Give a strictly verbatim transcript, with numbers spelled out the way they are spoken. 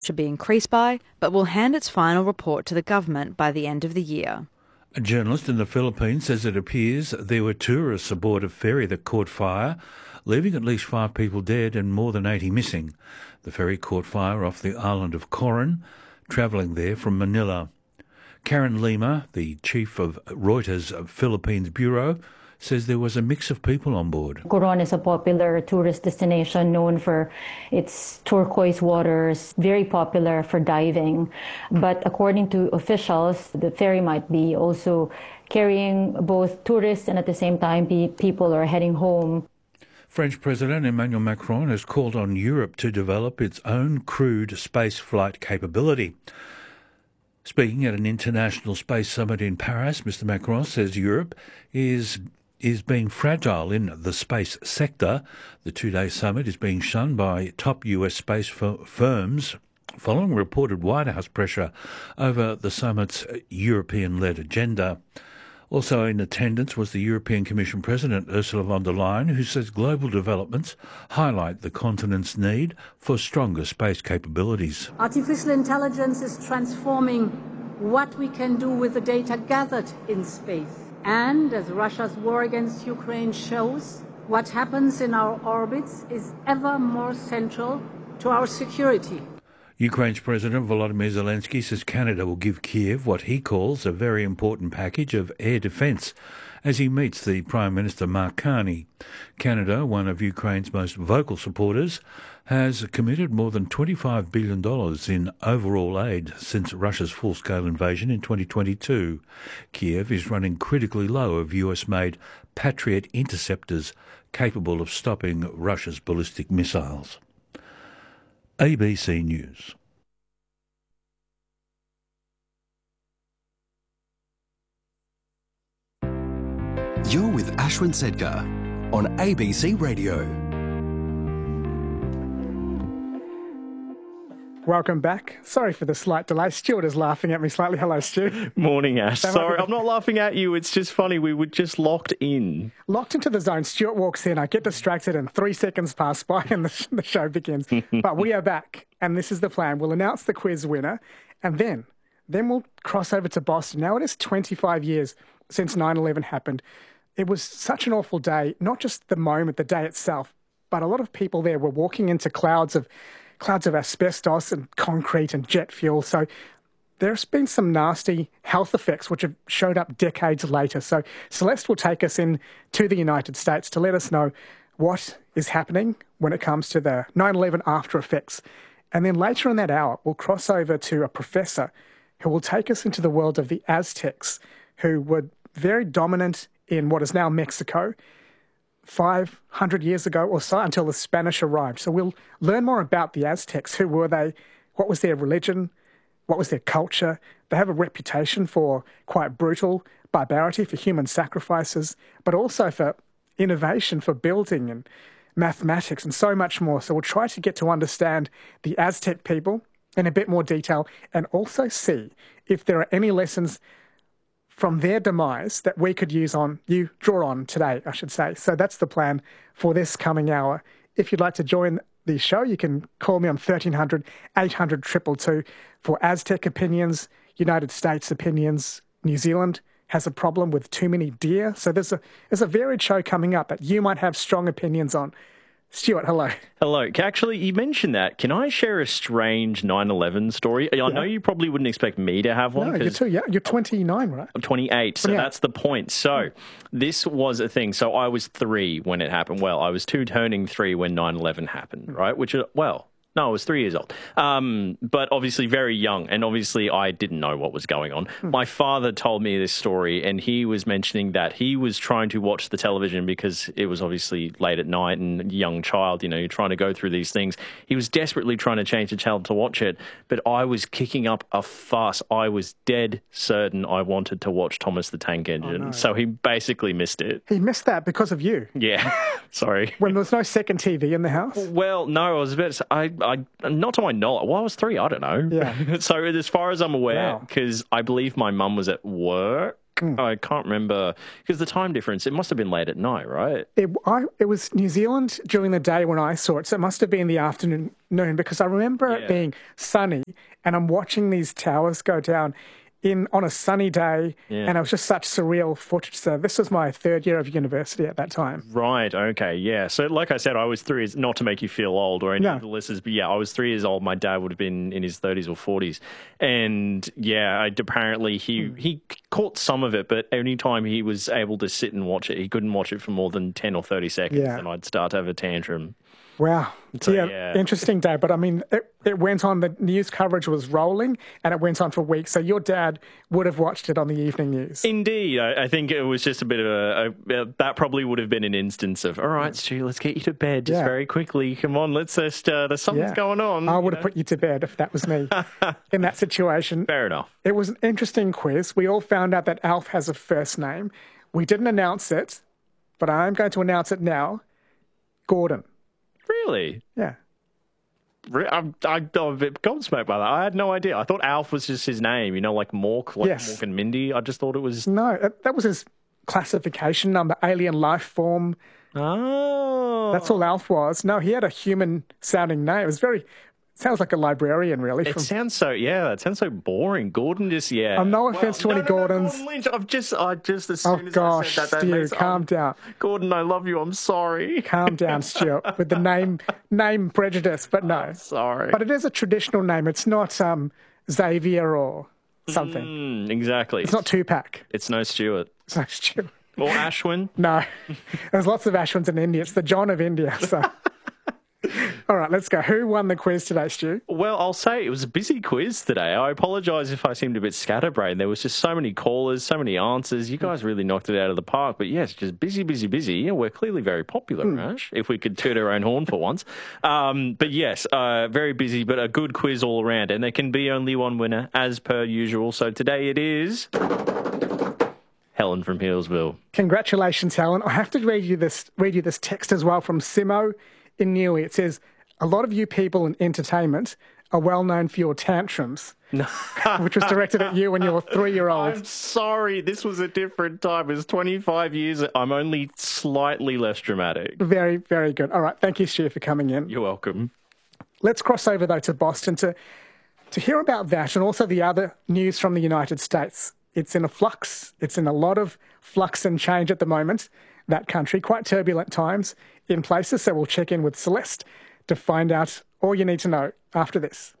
to be increased by, but will hand its final report to the government by the end of the year. A journalist in the Philippines says it appears there were tourists aboard a ferry that caught fire, leaving at least five people dead and more than eighty missing. The ferry caught fire off the island of Coron, travelling there from Manila. Karen Lima, the chief of Reuters Philippines Bureau, says there was a mix of people on board. Coron is a popular tourist destination known for its turquoise waters, very popular for diving. But according to officials, the ferry might be also carrying both tourists and at the same time people are heading home. French President Emmanuel Macron has called on Europe to develop its own crewed space flight capability. Speaking at an international space summit in Paris, Mister Macron says Europe is is being fragile in the space sector. The two-day summit is being shunned by top U S space firms following reported White House pressure over the summit's European-led agenda. Also in attendance was the European Commission President Ursula von der Leyen, who says global developments highlight the continent's need for stronger space capabilities. Artificial intelligence is transforming what we can do with the data gathered in space. And as Russia's war against Ukraine shows, what happens in our orbits is ever more central to our security. Ukraine's President Volodymyr Zelensky says Canada will give Kiev what he calls a very important package of air defence as he meets the Prime Minister Mark Carney. Canada, one of Ukraine's most vocal supporters, has committed more than twenty-five billion dollars in overall aid since Russia's full-scale invasion in twenty twenty-two. Kiev is running critically low of U S-made Patriot interceptors capable of stopping Russia's ballistic missiles. A B C News. You're with Ashwin Sedgar on A B C Radio. Welcome back. Sorry for the slight delay. Stuart is laughing at me slightly. Hello, Stu. Morning, Ash. That Sorry, be... I'm not laughing at you. It's just funny. We were just locked in. Locked into the zone. Stuart walks in. I get distracted and three seconds pass by and the, the show begins. But we are back, and this is the plan. We'll announce the quiz winner, and then, then we'll cross over to Boston. Now it is twenty-five years since nine eleven happened. It was such an awful day, not just the moment, the day itself, but a lot of people there were walking into clouds of clouds of asbestos and concrete and jet fuel. So there's been some nasty health effects which have showed up decades later. So Celeste will take us in to the United States to let us know what is happening when it comes to the nine eleven after effects. And then later in that hour, we'll cross over to a professor who will take us into the world of the Aztecs, who were very dominant in what is now Mexico, five hundred years ago or so, until the Spanish arrived. So we'll learn more about the Aztecs. Who were they? What was their religion? What was their culture? They have a reputation for quite brutal barbarity, for human sacrifices, but also for innovation, for building and mathematics and so much more. So we'll try to get to understand the Aztec people in a bit more detail and also see if there are any lessons from their demise that we could use on, you draw on today, I should say. So that's the plan for this coming hour. If you'd like to join the show, you can call me on thirteen hundred, eight hundred, two two two for Aztec opinions, United States opinions. New Zealand has a problem with too many deer. So there's a there's a varied show coming up that you might have strong opinions on. Stuart, hello. Hello. Actually, you mentioned that. Can I share a strange nine eleven story? I yeah. know you probably wouldn't expect me to have one. No, you're too young. You're twenty-nine, right? I'm twenty-eight, so that's the point. So this was a thing. So I was three when it happened. Well, I was two turning three when nine eleven happened, right? Which, well... No, I was three years old, um, but obviously very young, and obviously I didn't know what was going on. Hmm. My father told me this story, and he was mentioning that he was trying to watch the television because it was obviously late at night and young child, you know, you're trying to go through these things. He was desperately trying to change the channel to watch it, but I was kicking up a fuss. I was dead certain I wanted to watch Thomas the Tank Engine, oh, no. So he basically missed it. He missed that because of you? Yeah, sorry. When there was no second T V in the house? Well, no, I was about to say, I... I, not to my knowledge. Well, I was three. I don't know. Yeah. So as far as I'm aware, because wow. I believe my mum was at work Mm. I can't remember, because the time difference, it must have been late at night, right? It, I, it was New Zealand during the day when I saw it, so it must have been the afternoon, because I remember Yeah. it being sunny, and I'm watching these towers go down in on a sunny day, Yeah. and it was just such surreal footage. So this was my third year of university at that time. Right, okay, yeah. So like I said, I was three years, not to make you feel old or any No. of the listeners, but yeah, I was three years old. My dad would have been in his thirties or forties. And yeah, I'd, apparently he, Hmm. he caught some of it, but any time he was able to sit and watch it, he couldn't watch it for more than ten or thirty seconds, Yeah. and I'd start to have a tantrum. Wow. So, yeah, yeah. interesting day. But I mean, it, it went on, the news coverage was rolling, and it went on for weeks. So your dad would have watched it on the evening news. Indeed, I, I think it was just a bit of a, a, a that probably would have been an instance of, all right, Stu, let's get you to bed just Yeah. very quickly. Come on, let's just uh, there's something's Yeah. going on. I you would have know? put you to bed if that was me in that situation. Fair enough. It was an interesting quiz. We all found out that Alf has a first name. We didn't announce it, but I'm going to announce it now. Gordon. Really? Yeah. Re- I'm, I'm, I'm a bit gobsmacked by that. I had no idea. I thought Alf was just his name, you know, like Mork, like Yes. Mork and Mindy. I just thought it was. No, that, that was his classification number, alien life form. Oh. That's all Alf was. No, he had a human-sounding name. It was very... Sounds like a librarian, really. It From, sounds so, yeah, it sounds so boring. Gordon just, yeah. Um, no offense to no, any no, no, Gordons. Gordon Lynch. I've just, I just, as oh, soon as gosh, I said that, that Stu, makes, calm um, down. Gordon, I love you. I'm sorry. Calm down, Stuart, with the name name prejudice, but no. Sorry. But it is a traditional name. It's not um, Xavier or something. Mm, exactly. It's not Tupac. It's no Stuart. It's not Stuart. Or Ashwin. No. There's lots of Ashwins in India. It's the John of India. So. All right, let's go. Who won the quiz today, Stu? Well, I'll say it was a busy quiz today. I apologise if I seemed a bit scatterbrained. There was just so many callers, so many answers. You guys really knocked it out of the park. But yes, just busy, busy, busy. Yeah, we're clearly very popular, Hmm. Rash, if we could toot our own horn for once. Um, but yes, uh, very busy, but a good quiz all around. And there can be only one winner, as per usual. So today it is Helen from Healesville. Congratulations, Helen. I have to read you this read you this text as well from Simo in Newey. It says, a lot of you people in entertainment are well known for your tantrums, which was directed at you when you were three-year-old. I'm sorry, this was a different time. It was twenty-five years. I'm only slightly less dramatic. Very, very good. All right, thank you, Stu, for coming in. You're welcome. Let's cross over, though, to Boston to, to hear about that and also the other news from the United States. It's in a flux. It's in a lot of flux and change at the moment, that country. Quite turbulent times in places, so we'll check in with Celeste to find out all you need to know after this.